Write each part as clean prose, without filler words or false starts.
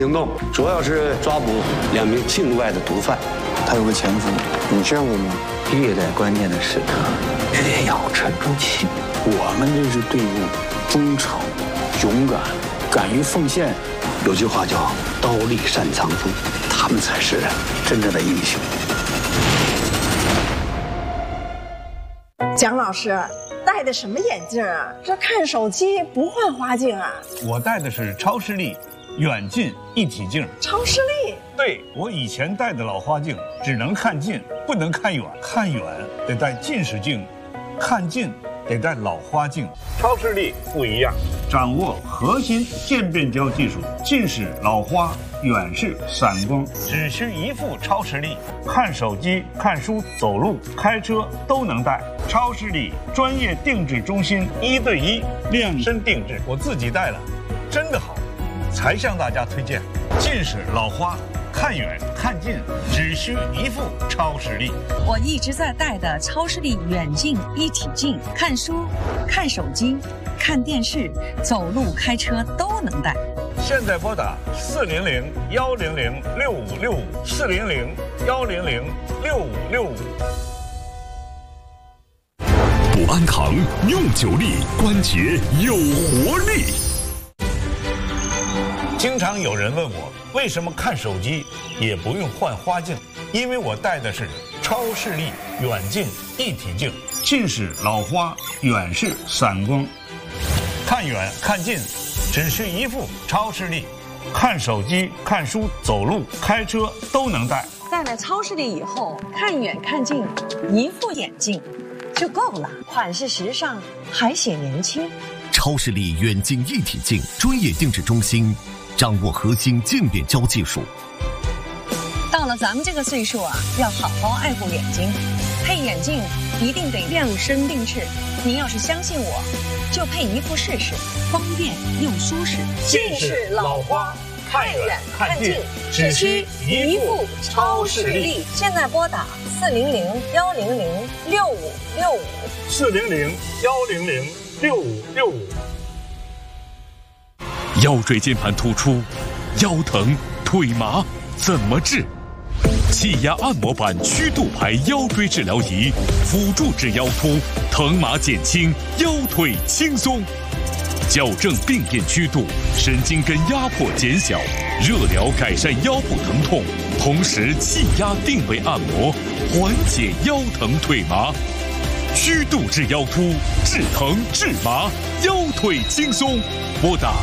行动主要是抓捕2名境外的毒贩， 他有个前夫，你见过吗？ 越在关键的时刻，越要沉住气。 我们这支队伍忠诚、勇敢、敢于奉献。 有句话叫“刀立善藏锋”，他们才是真正的英雄。 蒋老师戴的什么眼镜啊？这看手机不换花镜啊？ 我戴的是超视力远近一体镜。 超视力？ 对，我以前戴的老花镜只能看近，不能看远，看远得戴近视镜，看近得戴老花镜。超视力不一样，掌握核心渐变焦技术，近视、老花、远视、散光，只需一副超视力，看手机、看书、走路、开车都能戴。超视力专业定制中心，1对1量身定制，我自己戴了，真的好，才向大家推荐。近视、老花，看远看近只需一副超视力。 我一直在戴的超视力远近一体镜，看书、看手机、看电视、走路、开车都能戴。 现在拨打400-100-6565，400-100-6565。 补安堂用久力，关节有活力。 经常有人问我，为什么看手机也不用换花镜？因为我戴的是超视力远近一体镜，近视、老花、远视、散光，看远看近只需一副超视力，看手机、看书、走路、开车都能戴。 戴了超视力以后，看远看近一副眼镜就够了，款式时尚，还显年轻。 超视力远近一体镜专业定制中心，掌握核心渐变焦技术。 到了咱们这个岁数啊，要好好爱护眼睛，配眼镜一定得量身定制。您要是相信我，就配一副试试，方便又舒适。 近视、老花，看远看近只需一副超视力。现在拨打 400-100-6565，400-100-6565。 腰椎间盘突出、腰疼、腿麻怎么治？气压按摩板曲度牌腰椎治疗仪，辅助治腰突，疼麻减轻，腰腿轻松，矫正病变曲度，神经根压迫减小，热疗改善腰部疼痛，同时气压定位按摩，缓解腰疼腿麻。曲度治腰突，治疼治麻，腰腿轻松。拨打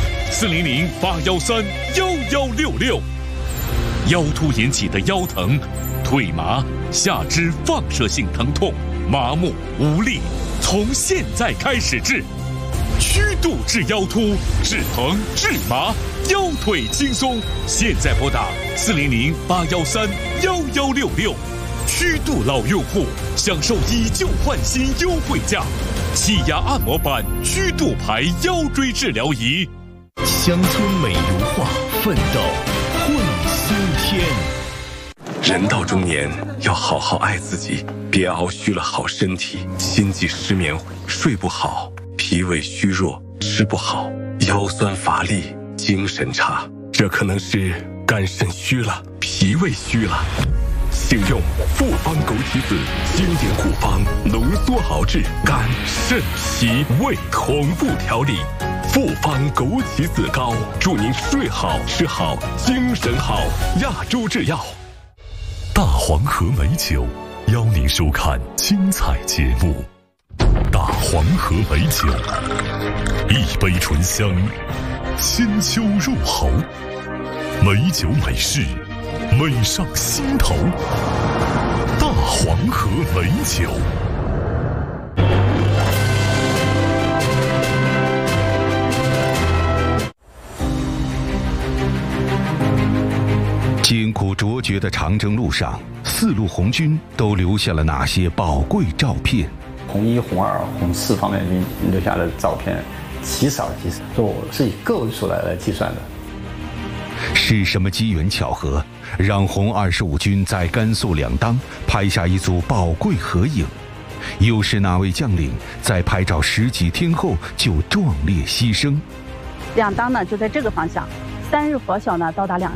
400-813-1166。腰突引起的腰疼、腿麻、下肢放射性疼痛、麻木无力，从现在开始治。曲度治腰突，治疼治麻，腰腿轻松。现在拨打400-813-1166。曲度老用户享受以旧换新优惠价，气压按摩板曲度牌腰椎治疗仪。乡村美如画，奋斗会苏天。人到中年，要好好爱自己，别熬虚了好身体，心悸失眠，睡不好，脾胃虚弱，吃不好，腰酸乏力，精神差，这可能是肝肾虚了，脾胃虚了。请用复方枸杞子经典护方浓缩熬制肝肾脾胃同步调理，复方枸杞子膏，祝您睡好吃好精神好。亚洲制药。大黄河美酒邀您收看精彩节目。大黄河美酒，一杯醇香，千秋入喉，美酒美事，美上心头。大黄河美酒。 艰苦卓绝的长征路上，4路红军都留下了哪些宝贵照片？ 红1、红2、红4方面军留下的照片极少，我是以个位数来计算的。 是什么机缘巧合，让红25军在甘肃两当拍下一组宝贵合影？又是哪位将领在拍照10几天后就壮烈牺牲？ 两当呢就在这个方向，3日拂晓呢到达两